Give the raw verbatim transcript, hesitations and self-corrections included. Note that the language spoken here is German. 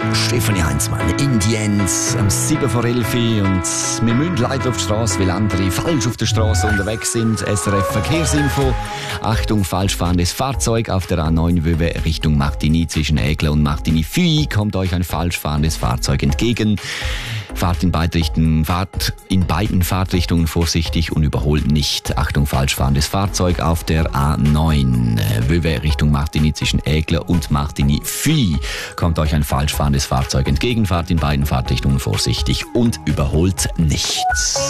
Stefanie Heinzmann, Indiens, am sieben vor elf und wir müssen leider auf die Straße, weil andere falsch auf der Straße unterwegs sind. S R F Verkehrsinfo. Achtung, falsch fahrendes Fahrzeug auf der A neun Wöwe Richtung Martigny zwischen Aigle und Martigny-Fuy kommt euch ein falsch fahrendes Fahrzeug entgegen. Fahrt in, Beidrichten, fahrt in beiden Fahrtrichtungen vorsichtig und überholt nicht. Achtung, falsch fahrendes Fahrzeug auf der A neun Wöwe Richtung Martigny zwischen Aigle und Martigny-Fuy kommt euch ein falsch fahrendes Fahrzeug entgegen. Fahrt in beiden Fahrtrichtungen vorsichtig und überholt nichts.